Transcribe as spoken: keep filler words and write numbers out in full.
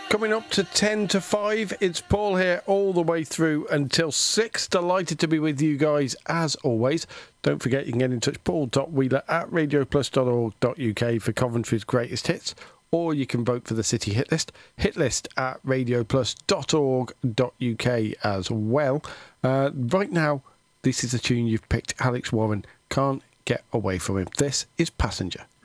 Coming up to ten to five, it's Paul here all the way through until six. Delighted to be with you guys as always. Don't forget you can get in touch, paul.wheeler at radio plus dot org dot uk for Coventry's greatest hits, or you can vote for the City Hit List, hitlist at radio plus dot org dot uk as well. Uh, right now, this is a tune you've picked, Alex Warren, Can't Get Away From Him. This is Passenger.